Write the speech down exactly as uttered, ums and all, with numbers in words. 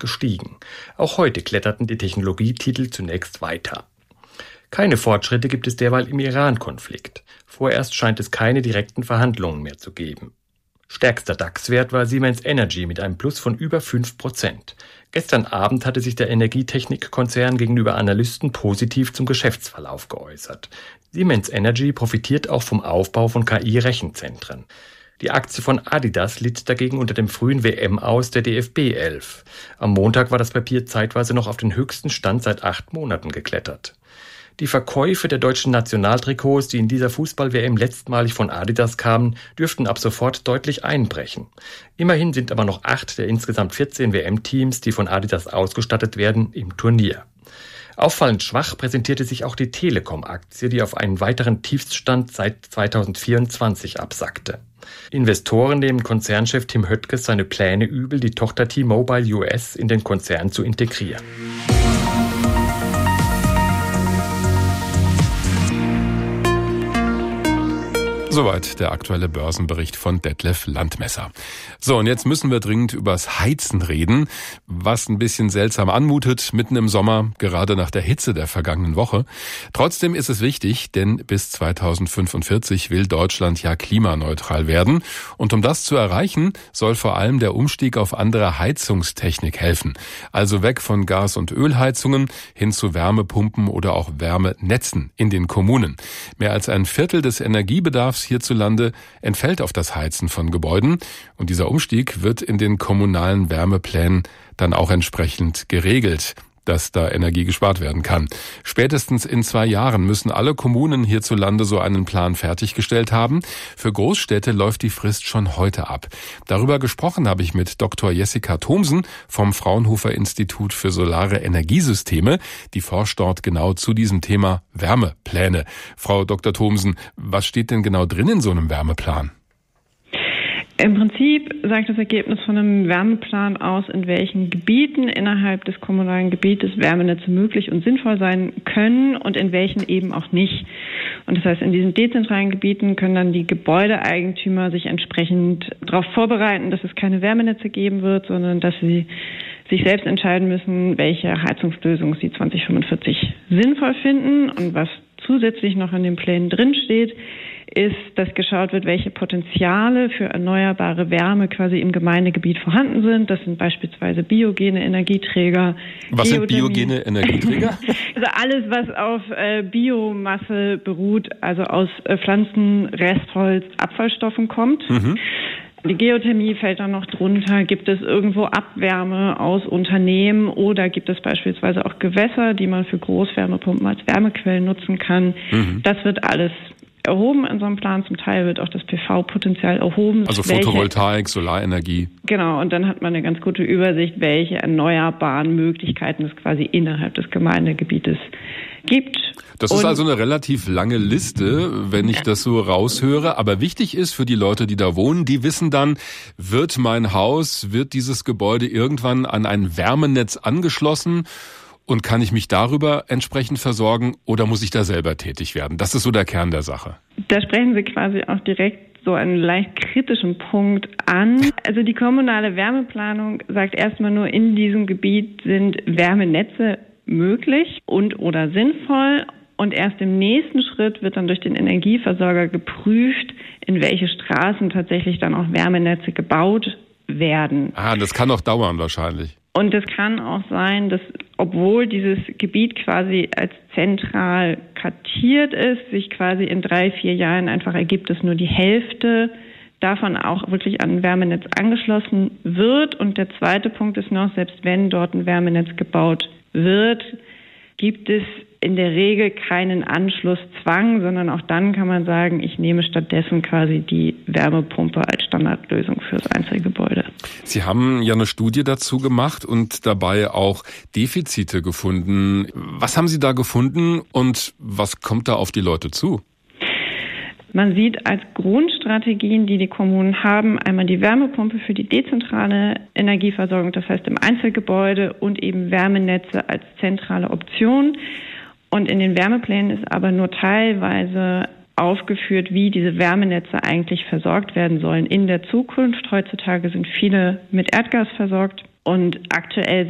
gestiegen. Auch heute kletterten die Technologietitel zunächst weiter. Keine Fortschritte gibt es derweil im Iran-Konflikt. Vorerst scheint es keine direkten Verhandlungen mehr zu geben. Stärkster DAX-Wert war Siemens Energy mit einem Plus von über fünf Prozent. Gestern Abend hatte sich der Energietechnikkonzern gegenüber Analysten positiv zum Geschäftsverlauf geäußert. Siemens Energy profitiert auch vom Aufbau von K I-Rechenzentren. Die Aktie von Adidas litt dagegen unter dem frühen W M-Aus der D F B elf. Am Montag war das Papier zeitweise noch auf den höchsten Stand seit acht Monaten geklettert. Die Verkäufe der deutschen Nationaltrikots, die in dieser Fußball-W M letztmalig von Adidas kamen, dürften ab sofort deutlich einbrechen. Immerhin sind aber noch acht der insgesamt vierzehn W M-Teams, die von Adidas ausgestattet werden, im Turnier. Auffallend schwach präsentierte sich auch die Telekom-Aktie, die auf einen weiteren Tiefststand seit zweitausendvierundzwanzig absackte. Investoren nehmen Konzernchef Tim Höttges seine Pläne übel, die Tochter T-Mobile U S in den Konzern zu integrieren. Soweit der aktuelle Börsenbericht von Detlef Landmesser. So, und jetzt müssen wir dringend übers Heizen reden, was ein bisschen seltsam anmutet, mitten im Sommer, gerade nach der Hitze der vergangenen Woche. Trotzdem ist es wichtig, denn bis zweitausendfünfundvierzig will Deutschland ja klimaneutral werden. Und um das zu erreichen, soll vor allem der Umstieg auf andere Heizungstechnik helfen. Also weg von Gas- und Ölheizungen hin zu Wärmepumpen oder auch Wärmenetzen in den Kommunen. Mehr als ein Viertel des Energiebedarfs hierzulande entfällt auf das Heizen von Gebäuden. Und dieser Umstieg wird in den kommunalen Wärmeplänen dann auch entsprechend geregelt, dass da Energie gespart werden kann. Spätestens in zwei Jahren müssen alle Kommunen hierzulande so einen Plan fertiggestellt haben. Für Großstädte läuft die Frist schon heute ab. Darüber gesprochen habe ich mit Doktor Jessica Thomsen vom Fraunhofer Institut für Solare Energiesysteme. Die forscht dort genau zu diesem Thema Wärmepläne. Frau Doktor Thomsen, was steht denn genau drin in so einem Wärmeplan? Im Prinzip sagt das Ergebnis von einem Wärmeplan aus, in welchen Gebieten innerhalb des kommunalen Gebietes Wärmenetze möglich und sinnvoll sein können und in welchen eben auch nicht. Und das heißt, in diesen dezentralen Gebieten können dann die Gebäudeeigentümer sich entsprechend darauf vorbereiten, dass es keine Wärmenetze geben wird, sondern dass sie sich selbst entscheiden müssen, welche Heizungslösung sie zweitausendfünfundvierzig sinnvoll finden. Und was zusätzlich noch in den Plänen drinsteht, ist, dass geschaut wird, welche Potenziale für erneuerbare Wärme quasi im Gemeindegebiet vorhanden sind. Das sind beispielsweise biogene Energieträger. Was sind biogene Energieträger? Also alles, was auf äh, Biomasse beruht, also aus äh, Pflanzen, Restholz, Abfallstoffen kommt. Mhm. Die Geothermie fällt dann noch drunter. Gibt es irgendwo Abwärme aus Unternehmen oder gibt es beispielsweise auch Gewässer, die man für Großwärmepumpen als Wärmequellen nutzen kann? Mhm. Das wird alles erhoben in so einem Plan. Zum Teil wird auch das P V-Potenzial erhoben. Also Photovoltaik, Solarenergie. Genau, und dann hat man eine ganz gute Übersicht, welche erneuerbaren Möglichkeiten es quasi innerhalb des Gemeindegebietes gibt. Das ist und, also eine relativ lange Liste, wenn ich ja. das so raushöre. Aber wichtig ist für die Leute, die da wohnen, die wissen dann, wird mein Haus, wird dieses Gebäude irgendwann an ein Wärmenetz angeschlossen? Und kann ich mich darüber entsprechend versorgen oder muss ich da selber tätig werden? Das ist so der Kern der Sache. Da sprechen Sie quasi auch direkt so einen leicht kritischen Punkt an. Also die kommunale Wärmeplanung sagt erstmal nur, in diesem Gebiet sind Wärmenetze möglich und oder sinnvoll. Und erst im nächsten Schritt wird dann durch den Energieversorger geprüft, in welche Straßen tatsächlich dann auch Wärmenetze gebaut werden. Ah, das kann auch dauern wahrscheinlich. Und es kann auch sein, dass, obwohl dieses Gebiet quasi als zentral kartiert ist, sich quasi in drei, vier Jahren einfach ergibt, dass nur die Hälfte davon auch wirklich an ein Wärmenetz angeschlossen wird. Und der zweite Punkt ist noch, selbst wenn dort ein Wärmenetz gebaut wird, gibt es in der Regel keinen Anschlusszwang, sondern auch dann kann man sagen, ich nehme stattdessen quasi die Wärmepumpe als Standardlösung fürs Einzelgebäude. Sie haben ja eine Studie dazu gemacht und dabei auch Defizite gefunden. Was haben Sie da gefunden und was kommt da auf die Leute zu? Man sieht als Grundstrategien, die die Kommunen haben, einmal die Wärmepumpe für die dezentrale Energieversorgung, das heißt im Einzelgebäude, und eben Wärmenetze als zentrale Option. Und in den Wärmeplänen ist aber nur teilweise aufgeführt, wie diese Wärmenetze eigentlich versorgt werden sollen in der Zukunft. Heutzutage sind viele mit Erdgas versorgt und aktuell